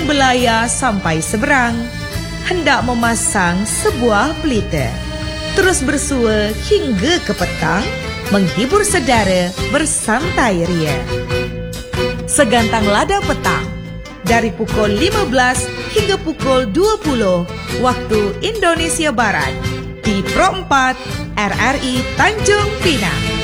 belaya sampai seberang, hendak memasang sebuah pelita. Terus bersua hingga ke petang, menghibur saudara bersantai ria. Segantang lada petang, dari pukul 15 hingga pukul 20 waktu Indonesia Barat, di Pro 4 RRI Tanjung Pinang.